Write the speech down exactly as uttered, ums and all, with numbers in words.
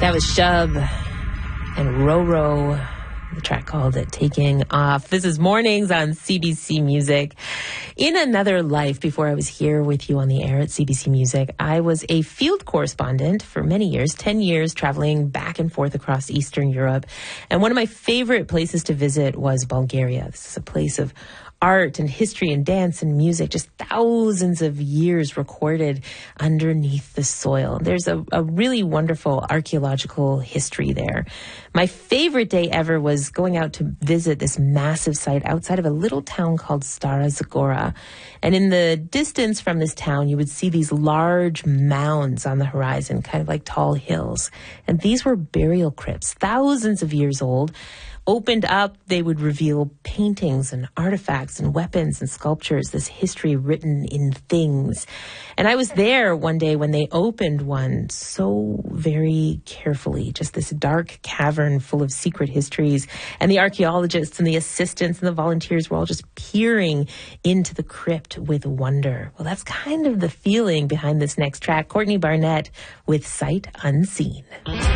That was Shub and Roro, the track called Taking Off. This is Mornings on C B C Music. In another life, before I was here with you on the air at C B C Music, I was a field correspondent for many years, ten years, traveling back and forth across Eastern Europe. And one of my favorite places to visit was Bulgaria. This is a place of art and history and dance and music, just thousands of years recorded underneath the soil. There's a, a really wonderful archaeological history there. My favorite day ever was going out to visit this massive site outside of a little town called Stara Zagora. And in the distance from this town, you would see these large mounds on the horizon, kind of like tall hills. And these were burial crypts, thousands of years old. Opened up, they would reveal paintings and artifacts and weapons and sculptures, this history written in things. And I was there one day when they opened one so very carefully, just this dark cavern full of secret histories. And the archaeologists and the assistants and the volunteers were all just peering into the crypt with wonder. Well, that's kind of the feeling behind this next track. Courtney Barnett with Sight Unseen.